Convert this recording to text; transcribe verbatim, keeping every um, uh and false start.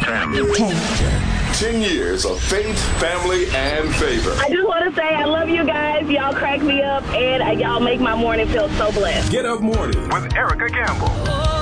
Ten. Ten. Ten years of faith, family, and favor. I just want to say I love you guys. Y'all crack me up, and y'all make my morning feel so blessed. Get Up Morning with Erica Campbell.